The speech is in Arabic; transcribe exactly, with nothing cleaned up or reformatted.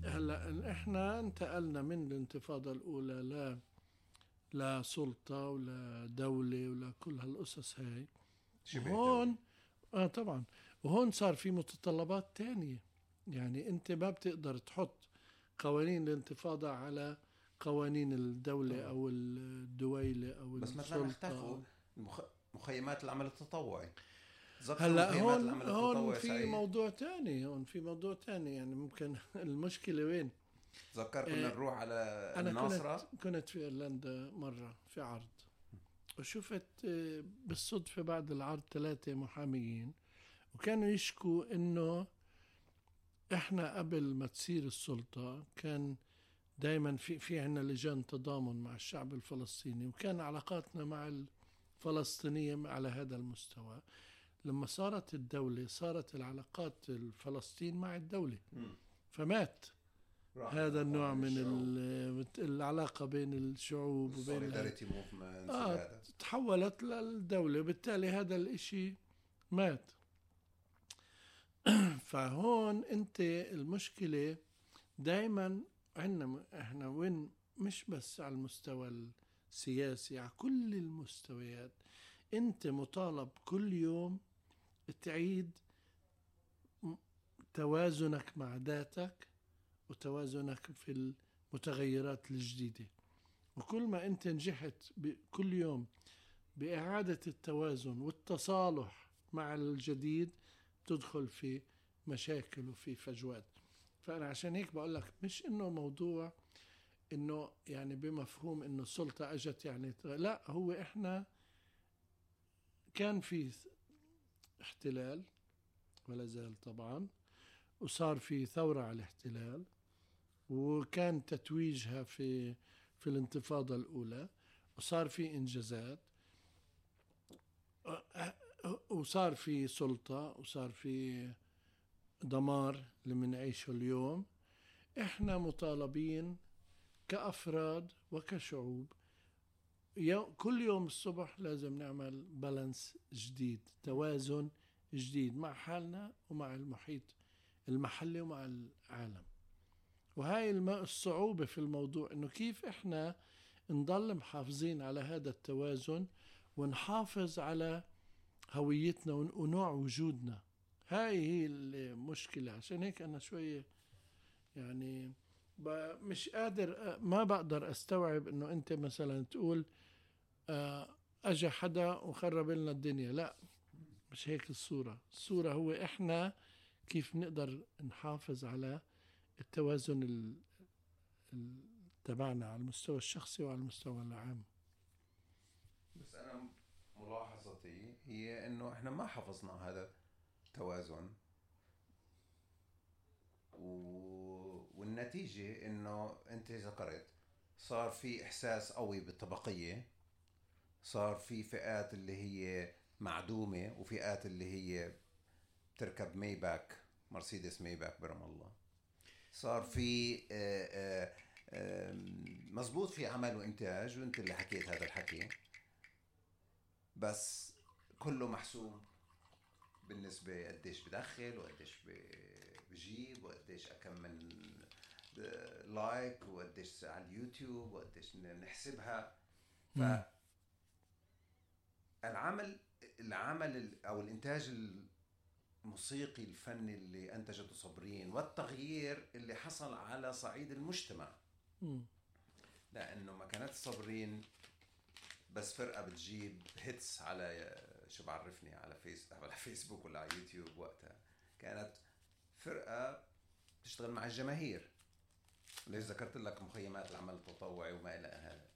هلا احنا انتقلنا من الانتفاضة الأولى لا لا سلطة ولا دولة ولا كل هالقصص هاي. شبه وهون دولي. اه طبعا، وهون صار في متطلبات تانية. يعني انت ما بتقدر تحط قوانين الانتفاضة على قوانين الدولة طبعا. او الدويلة او بس مثلا السلطة اختفوا أو. المخ... مخيمات العمل التطوعي. تذكر هلا مخيمات هون العمل هون التطوعي في سعيد؟ موضوع تاني، هون في موضوع تاني يعني ممكن المشكلة وين؟ تذكر كنا آه نروح على انا كنت الناصرة. كنت في ايرلندا مرة في عرض، وشفت آه، بالصدفة بعد العرض ثلاثة محاميين، وكانوا يشكوا انه احنا قبل ما تصير السلطة كان دايما في في عنا لجان تضامن مع الشعب الفلسطيني، وكان علاقاتنا مع الفلسطينية على هذا المستوى. لما صارت الدولة صارت العلاقات الفلسطين مع الدولة، مم. فمات راح هذا الأخوة النوع بين من الشعوب. ال- العلاقة بين الشعوب وبين هاي. السوليداريتي موفمنتس آه وهذا. تحولت للدولة، وبالتالي هذا الاشي مات. فهون انت المشكلة دايما عندنا احنا وين، مش بس على المستوى السياسي، على كل المستويات انت مطالب كل يوم تعيد م- توازنك مع ذاتك وتوازنك في المتغيرات الجديدة. وكل ما انت نجحت كل يوم بإعادة التوازن والتصالح مع الجديد تدخل في مشاكل وفي فجوات. فأنا عشان هيك بقول لك مش إنه موضوع إنه يعني بمفهوم إنه السلطة أجت يعني، لا، هو إحنا كان في احتلال ولا زال طبعا، وصار في ثورة على الاحتلال، وكان تتويجها في في الانتفاضة الأولى، وصار في إنجازات، وصار في سلطة، وصار في دمار اللي منعيشه اليوم. احنا مطالبين كأفراد وكشعوب يو كل يوم الصبح لازم نعمل بالانس جديد، توازن جديد مع حالنا ومع المحيط المحلي ومع العالم. وهاي الم- الصعوبة في الموضوع انه كيف احنا نضل محافظين على هذا التوازن ونحافظ على هويتنا ون- ونوع وجودنا. هاي هي المشكلة. عشان هيك أنا شوية يعني ب- مش قادر، ما بقدر أستوعب إنه أنت مثلا تقول آه، أجا حدا وخرب لنا الدنيا. لا، مش هيك الصورة. الصورة هو إحنا كيف نقدر نحافظ على التوازن ال- ال- تبعنا على المستوى الشخصي وعلى المستوى العام. بس أنا ملاحظتي هي إنه إحنا ما حفظنا هذا التوازن، و... والنتيجة إنه أنت ذكرت صار في إحساس قوي بالطبقية، صار في فئات اللي هي معدومة وفئات اللي هي تركب ميباك، مرسيدس ميباك برام الله. صار في آه، آه، آه، مزبوط في عمل وإنتاج، وأنت اللي حكيت هذا الحكي، بس كله محسوم بالنسبة قديش بدخل وقديش بجيب وقديش أكم من لايك وقديش على اليوتيوب وقديش نحسبها. مم. فالعمل العمل أو الإنتاج الموسيقي الفني اللي أنتجته صبرين والتغيير اللي حصل على صعيد المجتمع، مم. لأنه ما كانت صبرين بس فرقة بتجيب هيتس على شو بعرفني على فيس على فيسبوك ولا على يوتيوب. وقتها كانت فرقة تشتغل مع الجماهير. ليش ذكرت لك مخيمات العمل التطوعي وما إلى هذا؟